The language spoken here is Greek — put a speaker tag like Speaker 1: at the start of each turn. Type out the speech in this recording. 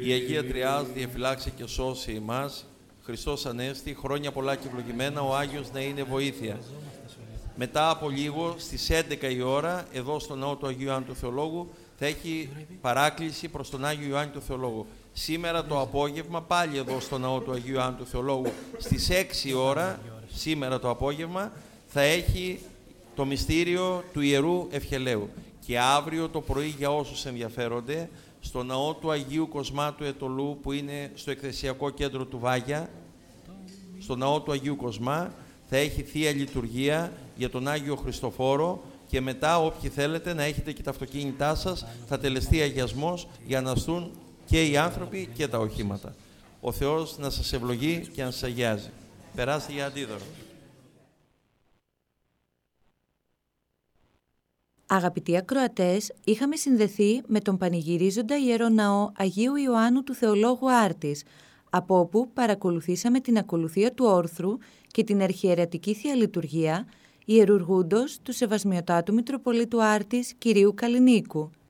Speaker 1: Η Αγία Τριάς διαφυλάξει και σώσει εμάς. Χριστός Ανέστη, χρόνια πολλά και ευλογημένα, ο Άγιος να είναι βοήθεια. Μετά από λίγο, στις 11 η ώρα, εδώ στο ναό του Αγίου Ιωάννου του Θεολόγου, θα έχει παράκληση προς τον Άγιο Ιωάννη του Θεολόγου. Σήμερα το απόγευμα, πάλι εδώ στο ναό του Αγίου Ιωάννου του Θεολόγου, στις 6 η ώρα, σήμερα το απόγευμα, θα έχει το μυστήριο του Ιερού Ευχελαίου. Και αύριο το πρωί, για όσους ενδιαφέρονται, στο ναό του Αγίου Κοσμά του Ετωλού, που είναι στο εκθεσιακό κέντρο του Βάγια, στο ναό του Αγίου Κοσμά, θα έχει Θεία Λειτουργία για τον Άγιο Χριστοφόρο και μετά, όποιοι θέλετε, να έχετε και τα αυτοκίνητά σας, θα τελεστεί αγιασμός για να στούν και οι άνθρωποι και τα οχήματα. Ο Θεός να σας ευλογεί και να σας αγιάζει. Περάστε για αντίδωρο.
Speaker 2: Αγαπητοί ακροατές, είχαμε συνδεθεί με τον πανηγυρίζοντα Ιερό Ναό Αγίου Ιωάννου του Θεολόγου Άρτης, από όπου παρακολουθήσαμε την ακολουθία του όρθρου και την αρχιερετική Θεία Λειτουργία ιερουργούντος του Σεβασμιωτάτου Μητροπολίτου Άρτης Κυρίου Καλλινίκου.